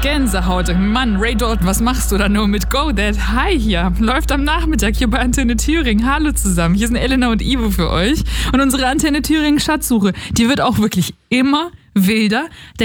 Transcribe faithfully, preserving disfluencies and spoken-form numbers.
Gänsehaut. Mann, Ray Dalton, was machst du da nur mit Go That Hi hier? Läuft am Nachmittag hier bei Antenne Thüringen. Hallo zusammen, hier sind Elena und Ivo für euch. Und unsere Antenne Thüringen Schatzsuche, die wird auch wirklich immer wilder.